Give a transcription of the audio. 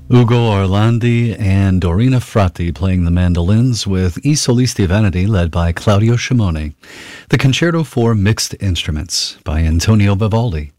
Ugo Orlandi and Dorina Fratti playing the mandolins with I Solisti Vanity led by Claudio Scimone. The Concerto for Mixed Instruments by Antonio Vivaldi.